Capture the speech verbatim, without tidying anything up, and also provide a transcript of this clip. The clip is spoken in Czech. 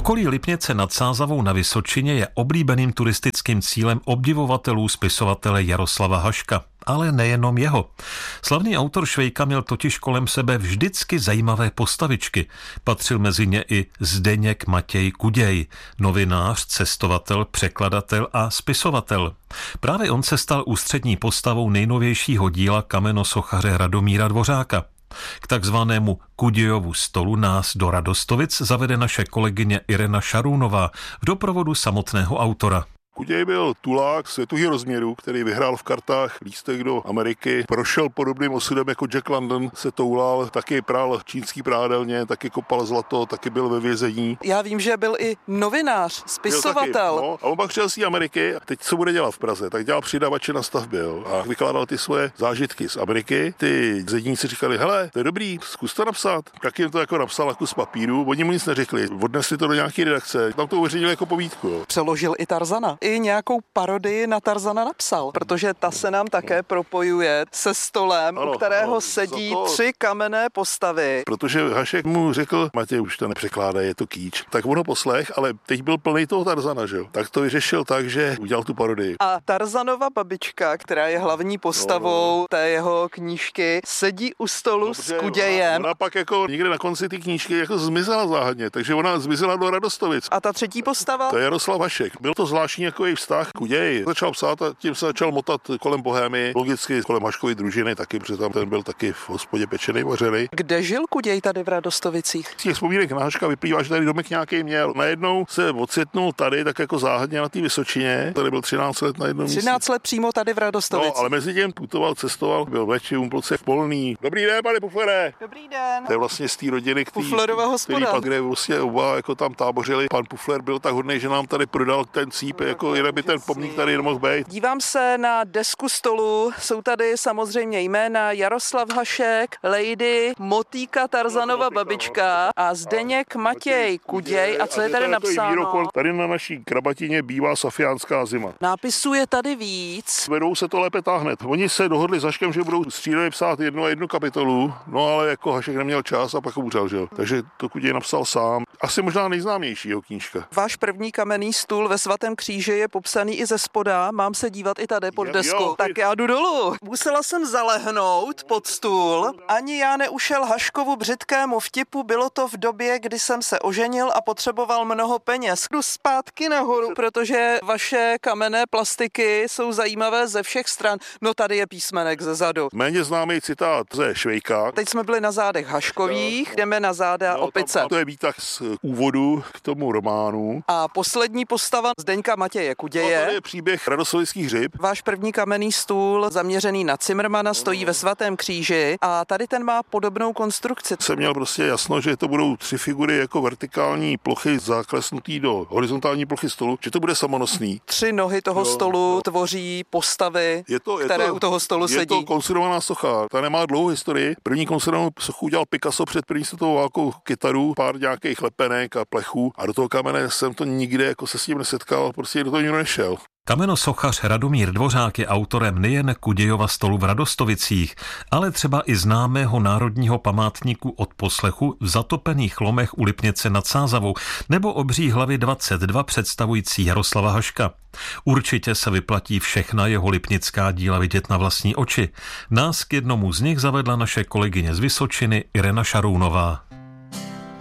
Okolí Lipnice nad Sázavou na Vysočině je oblíbeným turistickým cílem obdivovatelů spisovatele Jaroslava Haška. Ale nejenom jeho. Slavný autor Švejka měl totiž kolem sebe vždycky zajímavé postavičky. Patřil mezi ně i Zdeněk Matěj Kuděj, novinář, cestovatel, překladatel a spisovatel. Právě on se stal ústřední postavou nejnovějšího díla kamenosochaře Radomíra Dvořáka. K takzvanému Kudějovu stolu nás do Radostovic zavede naše kolegyně Irena Šarůnová v doprovodu samotného autora. Kuděj byl tulák světových rozměrů, který vyhrál v kartách lístek do Ameriky. Prošel podobným osudem jako Jack London, se toulal, taky prál čínský prádelně, taky kopal zlato, taky byl ve vězení. Já vím, že byl i novinář, spisovatel. Taky, no, a on pak přijel z té Ameriky a teď co bude dělat v Praze? Tak dělal přidavače na stavbě a vykládal ty svoje zážitky z Ameriky. Ty zedníci říkali, hele, to je dobrý, zkus to napsat. Tak jim to jako napsal na kus papíru, oni mu nic neřekli. Odnesli to do nějaké redakce, tam to uveřejnili jako povídku. Přeložil i Tarzana. I nějakou parodii na Tarzana napsal, protože ta se nám také propojuje se stolem, ano, u kterého ano, sedí to... tři kamenné postavy. Protože Hašek mu řekl, Matěj, už to nepřekládá, je to kýč. Tak ono poslech, ale teď byl plný toho Tarzana, že jo? Tak to vyřešil tak, že udělal tu parodii. A Tarzanova babička, která je hlavní postavou no. té jeho knížky, sedí u stolu Dobře, s Kudějem. Ona, ona pak jako někde na konci ty knížky jako zmizela záhadně, takže ona zmizela do Radostovic. A ta třetí postava? To je Jaroslav Hašek. Byl to zvláštní jako její vztah. Kuděj začal psát a tím se začal motat kolem Bohémy, logicky kolem Haškovy družiny taky, protože tam ten byl taky v hospodě pečený, vařený. Kde žil Kuděj tady v Radostovicích? Z těch vzpomínek na Haška vyplývá, že tady domek nějaký měl. Najednou se ocitnul tady tak jako záhadně na té Vysočině. Tady byl třináct let na jednom místě. třináct let přímo tady v Radostovicích. No, ale mezi tím putoval, cestoval, byl v Leči, Umplce, v Polný. Dobrý den, pane Puflere. Dobrý den. To je vlastně z té rodiny, který, Puflerova hospoda, který, kde vlastně oba jako tam tábořili. Pan Pufler byl tak hodný, že nám tady prodal ten cíp, jako jinak by ten pomník tady nemohl být. Dívám se na desku stolu, jsou tady samozřejmě jména Jaroslav Hašek, Lady, Motýka Tarzanova babička a Zdeněk Matěj Kuděj. A co je tady napsáno? Tady na naší krabatině bývá safiánská zima. Nápisů je tady víc. Vedou se to lépe táhne. Oni se dohodli s Haškem, že budou střídavě psát jednu a jednu kapitolu, no ale jako Hašek neměl čas a pak umřel, že jo. Takže to Kuděj napsal sám. Asi možná nejznámější jeho knížka. Váš první kamenný stůl ve Svatém kříži je popsaný i ze spoda, mám se dívat i tady pod desku. Jo, tak já jdu dolů. Musela jsem zalehnout pod stůl. Ani já neušel Haškovu břitkému vtipu, bylo to v době, kdy jsem se oženil a potřeboval mnoho peněz. Jdu zpátky nahoru, protože vaše kamenné plastiky jsou zajímavé ze všech stran. No tady je písmenek ze zadu. Méně známý citát ze Švejka. Teď jsme byli na zádech Haškových, jdeme na záda no, opice. Tam, to je výtah z úvodu k tomu románu. A poslední postava Zdeňka Matěje Kuděje. No, to je příběh Radostovických hřib. Váš první kamenný stůl zaměřený na Cimrmana stojí ve Svatém kříži a tady ten má podobnou konstrukci. Jsem měl prostě jasno, že to budou tři figury jako vertikální plochy zaklesnutý do horizontální plochy stolu, že to bude samonosný. Tři nohy toho jo, stolu jo. tvoří postavy, je to, je které to, u toho stolu je sedí. Je to konstruovaná socha, ta nemá dlouhou historii. První konstruovanou sochu udělal Picasso před první světovou válkou, kytaru, pár nějakých lepenek a plechů a do toho kamene jsem to nikde jako se s tím nesetkal, prostě do toho nikdo nešel. Kamenosochař Radomír Dvořák je autorem nejen Kudějova stolu v Radostovicích, ale třeba i známého národního památníku odposlechu v zatopených lomech u Lipnice nad Sázavou nebo obří hlavy dvacet dva představující Jaroslava Haška. Určitě se vyplatí všechna jeho lipnická díla vidět na vlastní oči. Nás k jednomu z nich zavedla naše kolegyně z Vysočiny Irena Šarůnová.